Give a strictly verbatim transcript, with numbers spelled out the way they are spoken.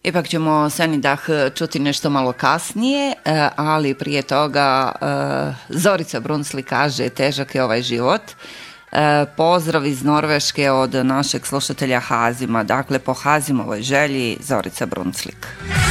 Ipak ćemo Senidah čuti nešto malo kasnije, ali prije toga Zorica Brunsli kaže težak je ovaj život. Pozdrav iz Norveške od našeg slušatelja Hazima. Dakle, po Hazimovoj želji Zorica Brunslik.